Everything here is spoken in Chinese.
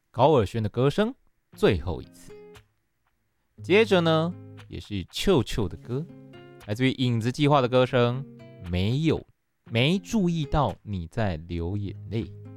高尔宣的歌声最后一次。接着呢，也是臭臭的歌，来自于影子计划的歌声，没注意到你在流眼泪。